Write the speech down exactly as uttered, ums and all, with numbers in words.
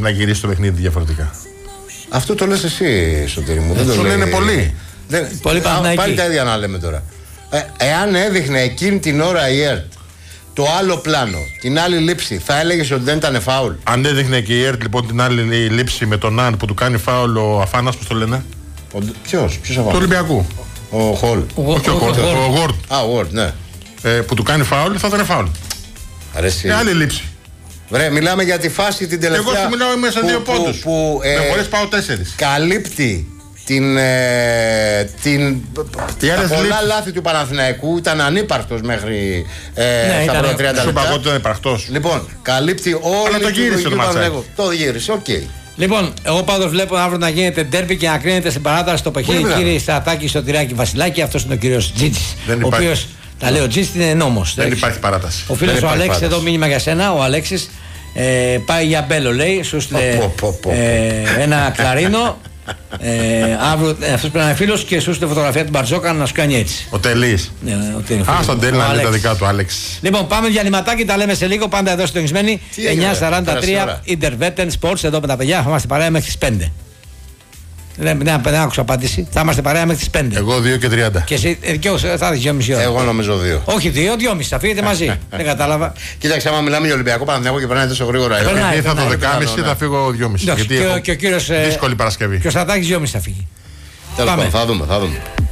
να γυρίσει το παιχνίδι διαφορετικά. Αυτό το λες εσύ, Σωτήρη μου. Δεν το λένε λέει... πολλοί. Δεν... Πολύ Παναθηναϊκοί. Πάλι τα ίδια να λέμε τώρα. Ε, εάν έδειχνε εκείνη την ώρα η ΕΡΤ το άλλο πλάνο, την άλλη λήψη, θα έλεγες ότι δεν ήταν φάουλ? Αν έδειχνε και η ΕΡΤ λοιπόν την άλλη λήψη με τον Αν που του κάνει φάουλ ο Αφάνας, πώς το λένε? Ποιος, ποιος του Ολυμπιακού. Ο Χολ. Όχι ο Χολ, ο Γουόρντ. Α, ο Γουόρντ, ναι. Ε, που του κάνει φάουλ, θα ήταν φάουλ. Αρέσει. Ε, άλλη λήψη. Βρε, μιλάμε για τη φάση την τελευταία. Εγώ σου μιλάω μέσα δύο πόντους. Που, ε, με φορές πάω τέσσερις. Καλύπτει την, ε, την τα πολλά λήψη. Λάθη του Παναθηναϊκού. Ήταν ανύπαρκτος μέχρι ε, ναι, στα πρώτα τριάντα λεπτά. Σου ήταν υπαρκτός. Λοιπόν, καλύπτει όλη το γύρισε το Παναθηναϊκό. Το γύρισε, οκ. Okay. Λοιπόν, εγώ πάντως βλέπω αύριο να γίνεται ντέρμπι και να κρίνεται στην παράταση το παιχνίδι. Κύριε Στρατάκη, Σωτηράκη, Βασιλάκη, αυτός είναι ο κύριος Τζίτζης. Ο οποίος, τα λέω, Τζίτζης είναι νόμος. Δεν υπάρχει παράταση. Ο φίλος ο Αλέξης, εδώ μήνυμα για σένα, ο Αλέξης. Ε, πάει για μπέλο, λέει. Σου στείλε ε, ένα κλαρίνο. Ε, αύριο αυτό πρέπει να είναι φίλος και σου στείλε φωτογραφία του Μπαρτζόκα να σου κάνει έτσι. Ο Τελής. Ναι, ο Α, στον Τέλη να λέει τα δικά του, Άλεξ. Λοιπόν, πάμε διαλυματάκι, τα λέμε σε λίγο. Πάντα εδώ συντονισμένοι. εννιά σαράντα τρία Intervetten Sports, εδώ με τα παιδιά. Θα είμαστε παρέα μέχρι τις πέντε. Δεν, δεν, δεν άκουσα απάντηση. Θα είμαστε παρέα μέχρι τις πέντε. Εγώ δύο και τριάντα. Και εσύ, ε, και θα έρθει δυόμιση ώρα. Εγώ νομίζω δύο. Όχι δύο, δυόμιση. Θα φύγετε μαζί. Δεν κατάλαβα. Κοίταξε, άμα μιλάμε για Ολυμπιακό Παναθηναϊκό και περνάει τόσο γρήγορα. Γιατί θα το δεκάμιση θα φύγω δυόμιση. Γιατί και ο κύριος. Δύσκολη Παρασκευή. Και ο Στρατάκης δυόμιση θα φύγει. Τέλος πάντων, θα δούμε, θα δούμε.